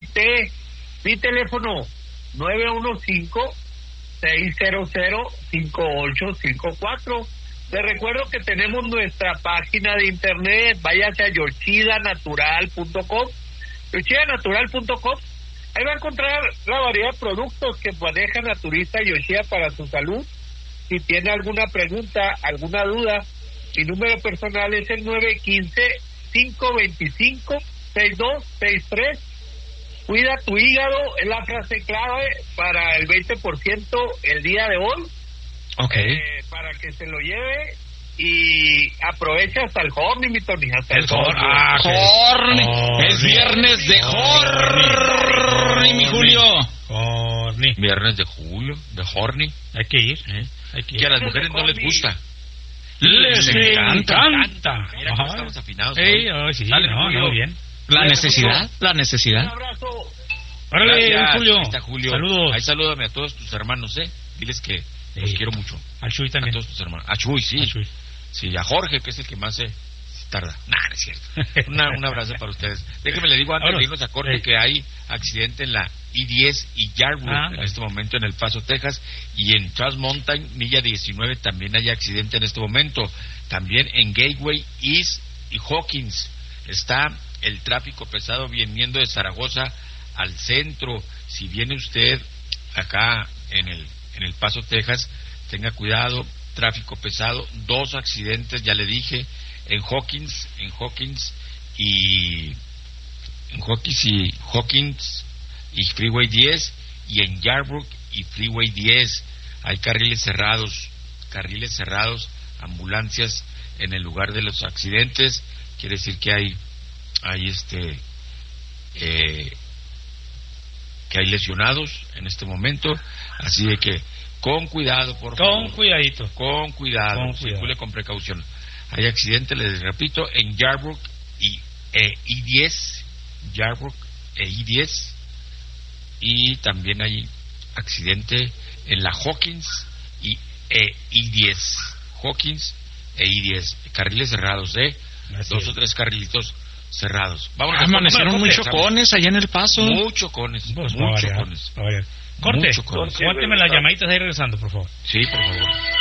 visité. Mi teléfono 915-600-5854. Les recuerdo que tenemos nuestra página de internet. Váyase a yoshidanatural.com. yoshidanatural.com. Ahí va a encontrar la variedad de productos que maneja Naturista Yoshida para su salud. Si tiene alguna pregunta, alguna duda, mi número personal es el 915-525-6263. Cuida tu hígado, es la frase clave para el 20% el día de hoy. Okay. Para que se lo lleve y aprovecha hasta el horny, mi Tony, hasta el horny. Horny. Es viernes de horny, mi Julio. Horny. Viernes de julio, de horny. Hay que ir. Hay que ir. Que a las mujeres no les gusta. Les encanta. Mira cómo estamos afinados. Sí, Dale, no, Julio. muy bien. La necesidad. Un abrazo. Órale, Julio. Ahí está Julio. Saludos. Ahí salúdame a todos tus hermanos, Diles que los quiero mucho. A Chuy también. A todos tus hermanos. A Chuy, sí. A Chuy. Sí, a Jorge, que es el que más se tarda. Nah, no es cierto. Un abrazo para ustedes. Déjenme le digo antes de irnos a corte que hay accidente en la I-10 y Yardwood en este momento en El Paso, Texas, y en Trans Mountain, milla 19, también hay accidente en este momento. También en Gateway East y Hawkins está el tráfico pesado viniendo de Zaragoza al centro. Si viene usted acá en el Paso, Texas, tenga cuidado. Tráfico pesado, 2 accidentes, ya le dije, en Hawkins y Freeway 10, y en Yarbrough y Freeway 10 hay carriles cerrados, ambulancias en el lugar de los accidentes. Quiere decir que hay lesionados en este momento, así de que con cuidado, por favor. Con cuidadito. Con cuidado. Circule con precaución. Hay accidente, les repito, en Yarbrough y I-10. Yarbrough e I-10. Y también hay accidente en la Hawkins y I-10. Hawkins e I-10. Carriles cerrados, 2 o 3 carrilitos cerrados. Vámonos. Amanecieron muy chocones allá en El Paso. Mucho chocones. Corte. Aguánteme las llamaditas ahí regresando, por favor. Sí, por favor.